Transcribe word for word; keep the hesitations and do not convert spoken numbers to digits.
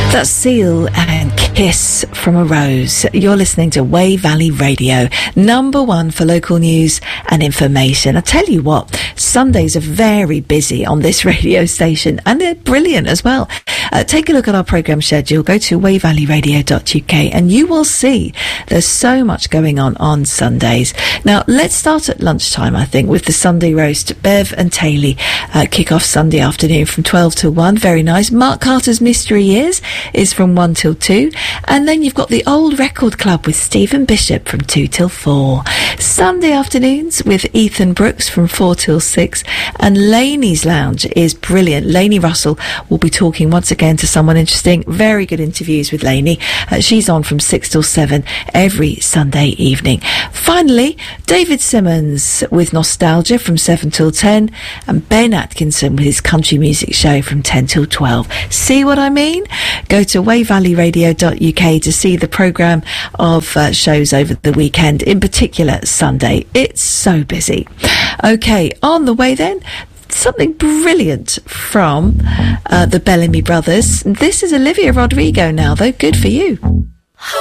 That's Seal and Kiss from a Rose. You're listening to Wey Valley Radio, number one for local news and information. I tell you what, Sundays are very busy on this radio station, and they're brilliant as well. Uh, take a look at our programme schedule. Go to wey valley radio dot u k and you will see there's so much going on on Sundays. Now, let's start at lunchtime, I think, with the Sunday roast. Bev and Taylor uh, kick off Sunday afternoon from twelve till one. Very nice. Mark Carter's Mystery Years is from one till two. And then you've got the Old Record Club with Stephen Bishop from two till four. Sunday afternoons with Ethan Brooks from four till six. And Laney's Lounge is brilliant. Lainey Russell will be talking once again to someone interesting. Very good interviews with Lainey. Uh, she's on from six till seven every Sunday evening. Finally, David Simmons with Nostalgia from seven till ten. And Ben Atkinson with his country music show from ten till twelve. See what I mean? Go to wey valley radio dot u k to see the programme of uh, shows over the weekend, in particular Sunday. It's so busy. Okay, on the way then, something brilliant from uh, the Bellamy Brothers. This is Olivia Rodrigo now, though. Good for you.